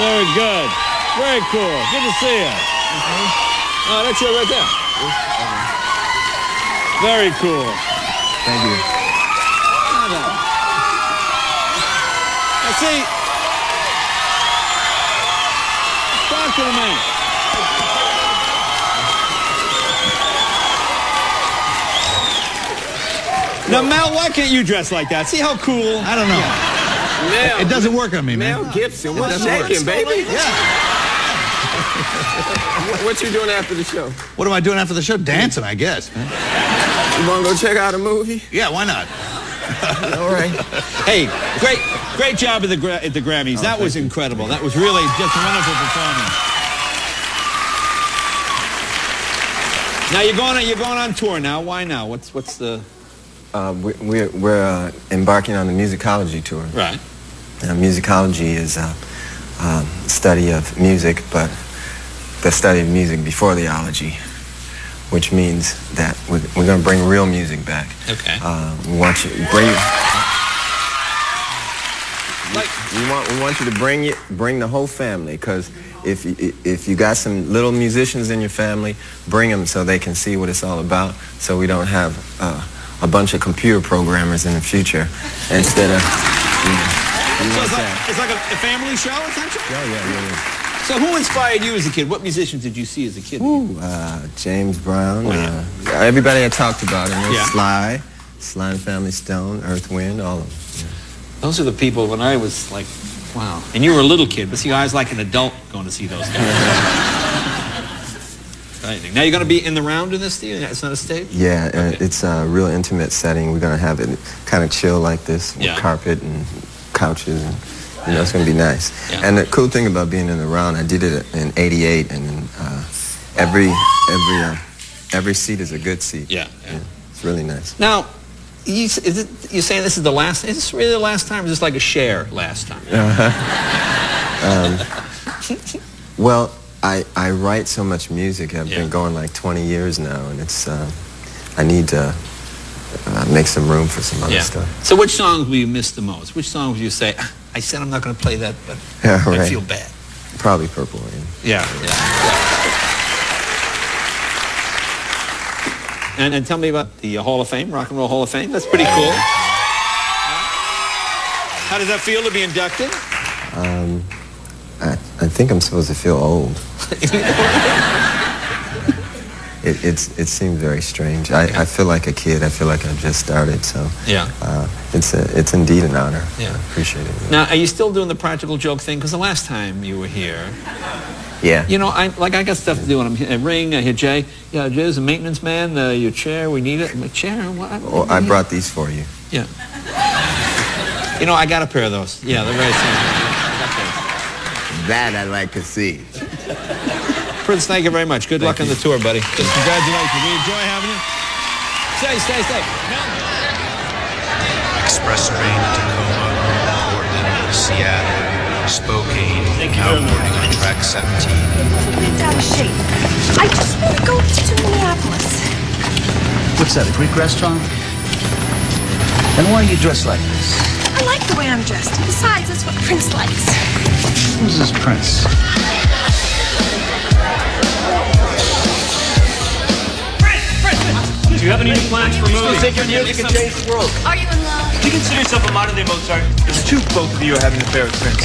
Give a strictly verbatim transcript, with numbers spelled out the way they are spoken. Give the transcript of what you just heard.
Very good. Very cool. Good to see you. Oh, that's you right there. Very cool. Thank you. Now see, talk to the man. Now, Mel, why can't you dress like that? See how cool? I don't know. Mel, It doesn't work on me, man. Mel Gibson, what's doesn't work. shaking, baby? Yeah. What, what you doing after the show? What am I doing after the show? Dancing, I guess. Man. You want to go check out a movie? Yeah, why not? All right. Hey, great, great job at the gra at the Grammys. Oh, that was you. incredible. That was really just a wonderful performance. Now you're going on, you're going on tour now. Why now? What's what's the? Uh, we, we're we're uh, embarking on the musicology tour. Right. Uh, musicology is a uh, study of music, but the study of music before the ology, which means that we're, we're going to bring real music back. Okay. Uh, we want you bring. Like, We want we want you to bring it bring the whole family, because if you, if you got some little musicians in your family, bring them so they can see what it's all about. So we don't have uh, a bunch of computer programmers in the future instead of. You know, we so want it's like, that. it's like a, a family show, essentially. Yeah, yeah, yeah, yeah. So who inspired you as a kid? What musicians did you see as a kid? Ooh, uh, James Brown. Oh, yeah. uh, everybody I talked about him. Yeah. Sly, Sly and Family Stone, Earth, Wind, all of them. Those are the people when I was like, wow. And you were a little kid, but see, I was like an adult going to see those guys. Now you're going to be in the round in this theater? It's not a stage? Yeah, uh, Okay. it's a real intimate setting. We're going to have it kind of chill like this, with Yeah. carpet and couches, and you know, it's going to be nice. Yeah. And the cool thing about being in the round, I did it in eighty-eight, and uh, every every uh, every seat is a good seat. Yeah, yeah. It's really nice. Now, you, is it, you're saying this is the last, is this really the last time? Or is this like a share last time? um, well, I, I write so much music. I've Yeah. been going like twenty years now, and it's uh, I need to uh, make some room for some other Yeah. stuff. So which songs will you miss the most? Which songs will you say, "Ah, I said I'm not going to play that, but Yeah, I right. feel bad? Probably Purple Rain. Yeah, yeah. And, and tell me about the uh, Hall of Fame, Rock and Roll Hall of Fame. That's pretty cool. How does that feel to be inducted? Um, I, I think I'm supposed to feel old. It, it's, it seems very strange. I, I feel like a kid. I feel like I've just started, so Yeah. uh, it's, a, it's indeed an honor. Yeah. I appreciate it. Now, are you still doing the practical joke thing? Because the last time you were here, Yeah. you know, I like I got stuff to do when I'm here. Ring, I hear Jay. Yeah, Jay's a maintenance man. Uh, your chair, we need it. My chair, what? Well, I brought these for you. Yeah. You know, I got a pair of those. Yeah, they're very simple. I got those. That I'd like to see. Prince, thank you very much. Good luck you. on the tour, buddy. Just congratulations. We enjoy having you. Stay, stay, stay. Express train to Tacoma, Portland, Seattle, Spokane, now boarding on track seventeen. I'm bent out of shape. I just want to go to Minneapolis. What's that, a Greek restaurant? And why are you dressed like this? I like the way I'm dressed. Besides, that's what Prince likes. Who's this Prince? Do you have any new plans for movies? Take your music and change the world. Are you in love? Do you consider yourself a modern-day Mozart? It's true both of you are having an affair with Prince.